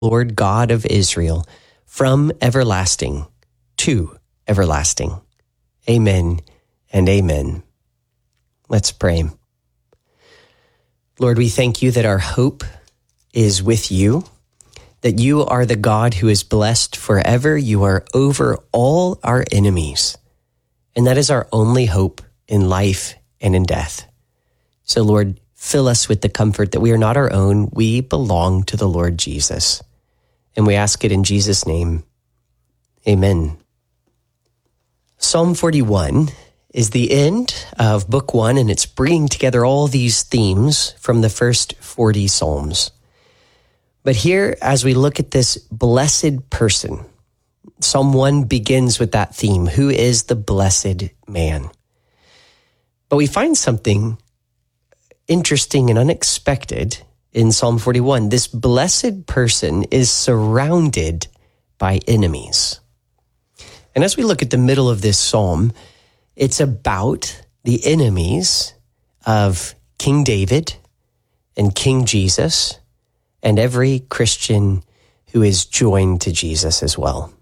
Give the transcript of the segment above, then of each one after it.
Lord God of Israel, from everlasting to everlasting. Amen and amen. Let's pray. Lord, we thank you that our hope is with you, that you are the God who is blessed forever. You are over all our enemies, and that is our only hope in life and in death. So, Lord, fill us with the comfort that we are not our own. We belong to the Lord Jesus. And we ask it in Jesus' name. Amen. Psalm 41 is the end of Book 1, and it's bringing together all these themes from the first 40 Psalms. But here, as we look at this blessed person, Psalm 1 begins with that theme. Who is the blessed man? But we find something interesting and unexpected in Psalm 41. This blessed person is surrounded by enemies. And as we look at the middle of this psalm, it's about the enemies of King David and King Jesus and every Christian who is joined to Jesus as well.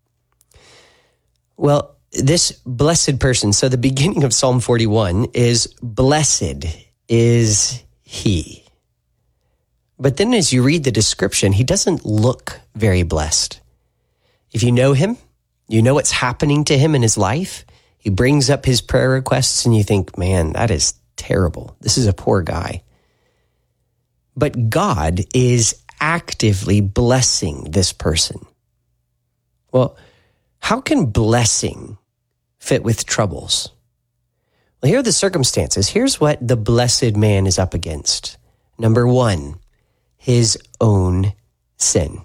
Well, this blessed person, so the beginning of Psalm 41 is blessed is he. But then as you read the description, he doesn't look very blessed. If you know him, you know what's happening to him in his life. He brings up his prayer requests and you think, man, that is terrible. This is a poor guy. But God is actively blessing this person. Well, how can blessing fit with troubles? Well, here are the circumstances. Here's what the blessed man is up against. Number 1, his own sin.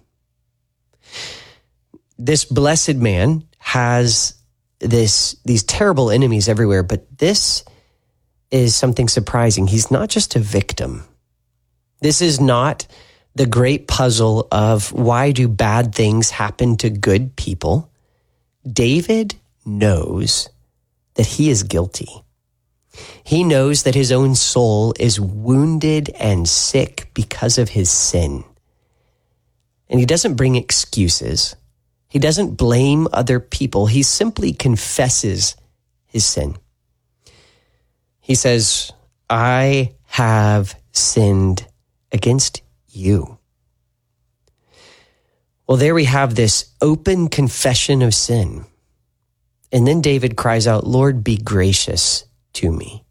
This blessed man has these terrible enemies everywhere, but this is something surprising. He's not just a victim. This is not the great puzzle of why do bad things happen to good people. David knows that he is guilty. He knows that his own soul is wounded and sick because of his sin. And he doesn't bring excuses. He doesn't blame other people. He simply confesses his sin. He says, I have sinned against you. Well, there we have this open confession of sin. And then David cries out, Lord, be gracious to me.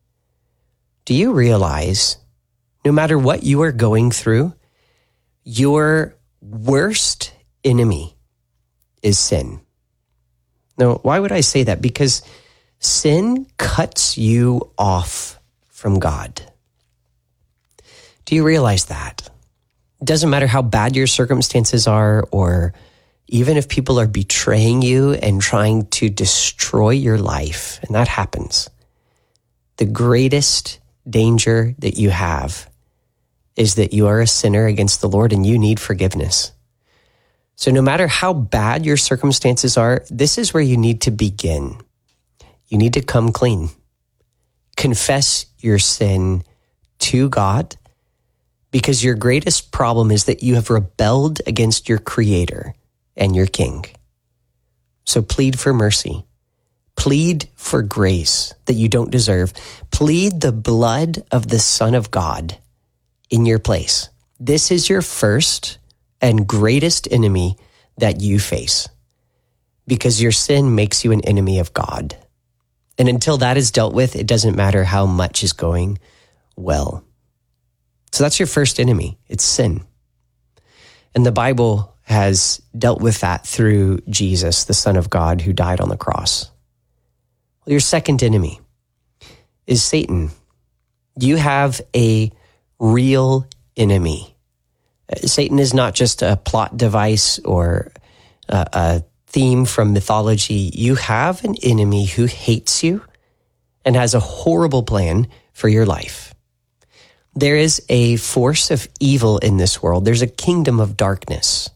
Do you realize, no matter what you are going through, your worst enemy is sin? Now, why would I say that? Because sin cuts you off from God. Do you realize that? It doesn't matter how bad your circumstances are, or even if people are betraying you and trying to destroy your life, and that happens. The greatest danger that you have is that you are a sinner against the Lord and you need forgiveness. So no matter how bad your circumstances are, this is where you need to begin. You need to come clean. Confess your sin to God, because your greatest problem is that you have rebelled against your Creator and your King. So plead for mercy. Plead for grace that you don't deserve. Plead the blood of the Son of God in your place. This is your first and greatest enemy that you face, because your sin makes you an enemy of God. And until that is dealt with, it doesn't matter how much is going well. So that's your first enemy. It's sin. And the Bible has dealt with that through Jesus, the Son of God, who died on the cross. Well, your second enemy is Satan. You have a real enemy. Satan is not just a plot device or a theme from mythology. You have an enemy who hates you and has a horrible plan for your life. There is a force of evil in this world. There's a kingdom of darkness.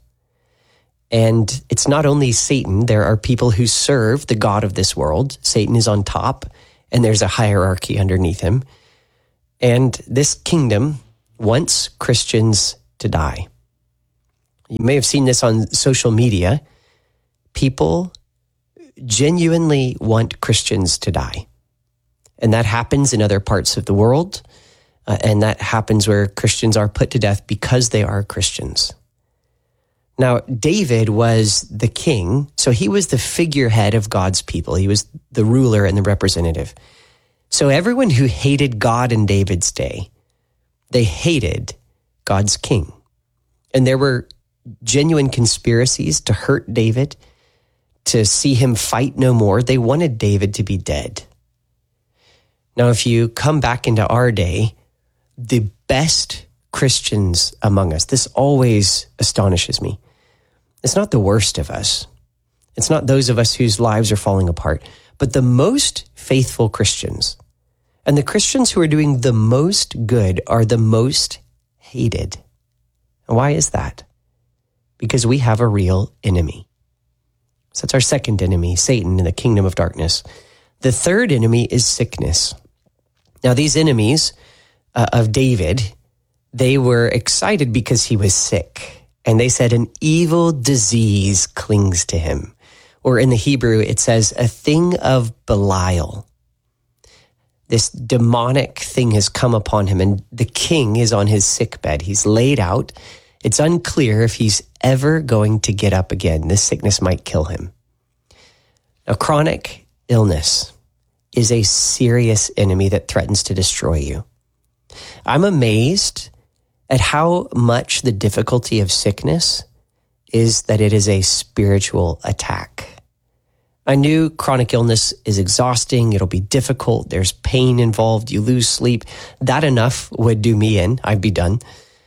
And it's not only Satan. There are people who serve the god of this world. Satan is on top, and there's a hierarchy underneath him. And this kingdom wants Christians to die. You may have seen this on social media. People genuinely want Christians to die. And that happens in other parts of the world. And that happens where Christians are put to death because they are Christians. Now, David was the king, so he was the figurehead of God's people. He was the ruler and the representative. So everyone who hated God in David's day, they hated God's king. And there were genuine conspiracies to hurt David, to see him fight no more. They wanted David to be dead. Now, if you come back into our day, the best Christians among us, this always astonishes me. It's not the worst of us. It's not those of us whose lives are falling apart, but the most faithful Christians and the Christians who are doing the most good are the most hated. And why is that? Because we have a real enemy. So that's our second enemy, Satan in the kingdom of darkness. The third enemy is sickness. Now, these enemies of David, they were excited because he was sick. And they said an evil disease clings to him. Or in the Hebrew, it says a thing of Belial. This demonic thing has come upon him, and the king is on his sickbed. He's laid out. It's unclear if he's ever going to get up again. This sickness might kill him. Now, chronic illness is a serious enemy that threatens to destroy you. I'm amazed at how much the difficulty of sickness is that it is a spiritual attack. I knew chronic illness is exhausting. It'll be difficult. There's pain involved. You lose sleep. That enough would do me in. I'd be done.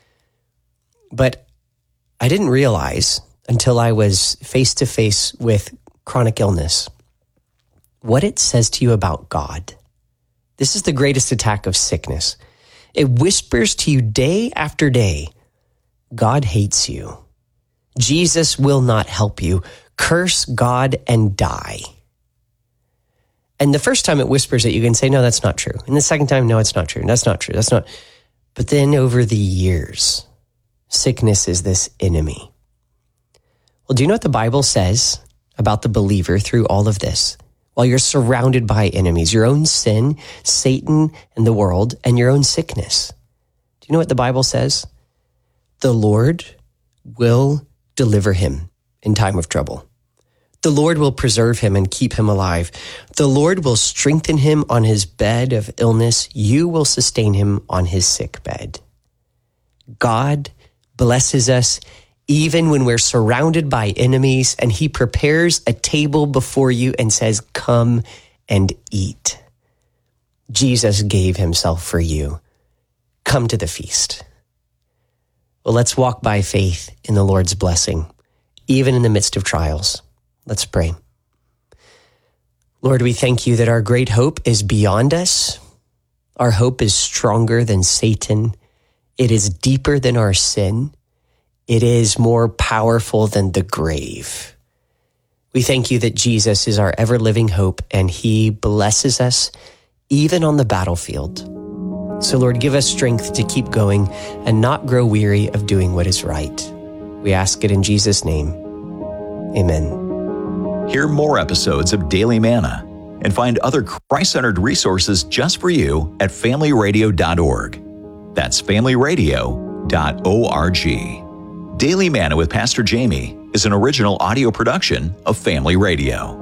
But I didn't realize until I was face to face with chronic illness what it says to you about God. This is the greatest attack of sickness. It whispers to you day after day, God hates you. Jesus will not help you. Curse God and die. And the first time it whispers it, you can say, no, that's not true. And the second time, no, it's not true. That's not true. That's not. But then over the years, sickness is this enemy. Well, do you know what the Bible says about the believer through all of this? While you're surrounded by enemies, your own sin, Satan and the world, and your own sickness. Do you know what the Bible says? The Lord will deliver him in time of trouble. The Lord will preserve him and keep him alive. The Lord will strengthen him on his bed of illness. You will sustain him on his sick bed. God blesses us even when we're surrounded by enemies, and he prepares a table before you and says, come and eat. Jesus gave himself for you. Come to the feast. Well, let's walk by faith in the Lord's blessing, even in the midst of trials. Let's pray. Lord, we thank you that our great hope is beyond us. Our hope is stronger than Satan. It is deeper than our sin. It is more powerful than the grave. We thank you that Jesus is our ever-living hope, and he blesses us even on the battlefield. So, Lord, give us strength to keep going and not grow weary of doing what is right. We ask it in Jesus' name. Amen. Hear more episodes of Daily Manna and find other Christ-centered resources just for you at familyradio.org. That's familyradio.org. Daily Manna with Pastor Jamie is an original audio production of Family Radio.